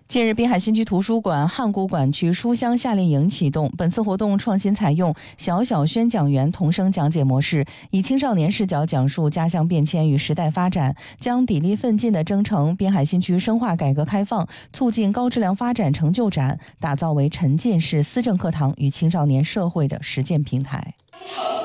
近日，滨海新区图书馆汉古馆区书香夏令营启动。本次活动创新采用小小宣讲员同声讲解模式，以青少年视角讲述家乡变迁与时代发展，将砥砺奋进的征程滨海新区深化改革开放、促进高质量发展成就展，打造为沉浸式思政课堂与青少年社会的实践平台。